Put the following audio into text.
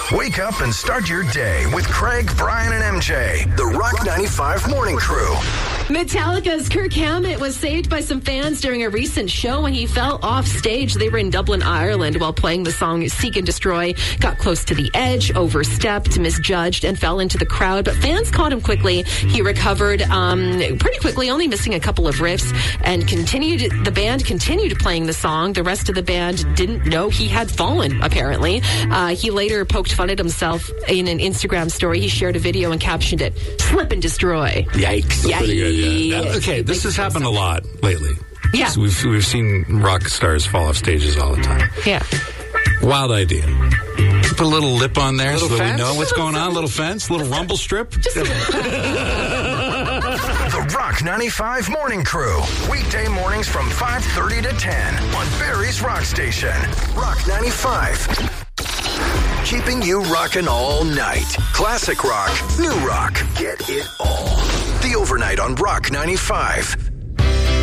Wake up and start your day with Craig, Brian, and MJ. The Rock 95 Morning Crew. Metallica's Kirk Hammett was saved by some fans during a recent show when he fell off stage. They were in Dublin, Ireland while playing the song Seek and Destroy, got close to the edge, overstepped, misjudged, and fell into the crowd. But fans caught him quickly. He recovered pretty quickly, only missing a couple of riffs, and the band continued playing the song. The rest of the band didn't know he had fallen, apparently. He later poked fun at himself in an Instagram story. He shared a video and captioned it, "Slip and Destroy." Yikes. Pretty good, yeah. Okay, this has happened a lot lately. Yeah. So we've seen rock stars fall off stages all the time. Yeah. Wild idea. Put a little lip on there so that fence? we know what's going on. A little fence, a little rumble strip. The Rock 95 Morning Crew. Weekday mornings from 5:30 to 10 on Barrie's Rock Station. Rock 95. Keeping you rocking all night. Classic rock, new rock. Get it all. The Overnight on Rock 95.